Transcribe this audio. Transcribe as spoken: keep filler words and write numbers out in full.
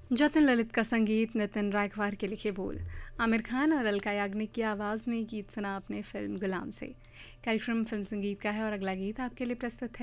जतिन ललित का संगीत, नितिन रायकवार के लिखे बोल, आमिर खान और अलका याग्निक की आवाज़ में गीत सुना आपने फिल्म गुलाम से। कार्यक्रम फिल्म संगीत का है और अगला गीत आपके लिए प्रस्तुत है